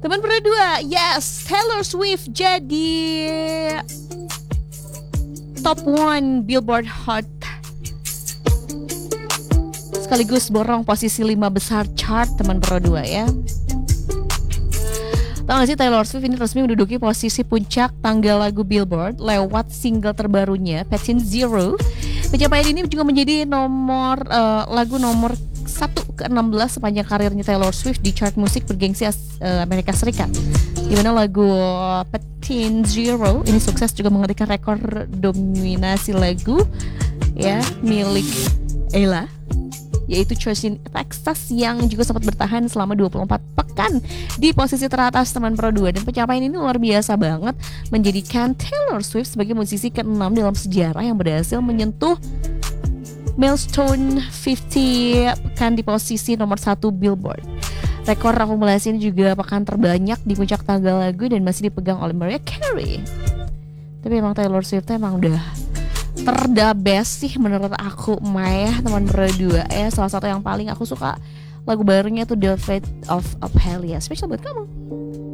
Teman berdua, yes, Taylor Swift jadi top 1 Billboard Hot, sekaligus borong posisi 5 besar chart teman berdua ya. Tahu gak sih Taylor Swift ini resmi menduduki posisi puncak tangga lagu Billboard lewat single terbarunya Patient Zero. Pencapaian ini juga menjadi lagu nomor 1 ke-16 sepanjang karirnya Taylor Swift di chart musik bergengsi Amerika Serikat. Di mana lagu Patient Zero ini sukses juga mengerikan rekor dominasi lagu ya milik Ella, yaitu Church in Texas yang juga sempat bertahan selama 24 pekan di posisi teratas teman Pro 2. Dan pencapaian ini luar biasa banget, menjadikan Taylor Swift sebagai musisi ke-6 dalam sejarah yang berhasil menyentuh milestone 50 pekan di posisi nomor 1 Billboard. Rekor akumulasi ini juga pekan terbanyak di puncak tangga lagu dan masih dipegang oleh Mariah Carey. Tapi emang Taylor Swift emang udah the best sih menurut aku, Maya teman berdua ya. Salah satu yang paling aku suka lagu barunya tuh The Fate of Ophelia, spesial buat kamu.